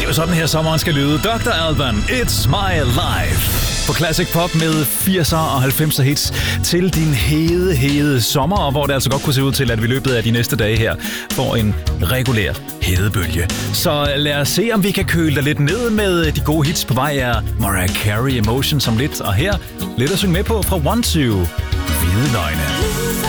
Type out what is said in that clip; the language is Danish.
jo sådan her sommeren skal lyde. Dr. Alban, It's My Life. På Classic Pop med 80'er og 90'er hits til din hede sommer, hvor det altså godt kunne se ud til, at vi i løbet af de næste dage her får en regulær hedebølge. Så lad os se, om vi kan køle dig lidt ned med de gode hits på vej af Mariah Carey, Emotion som lidt. Og her lidt at synge med på fra One Two, Hvide Løgne.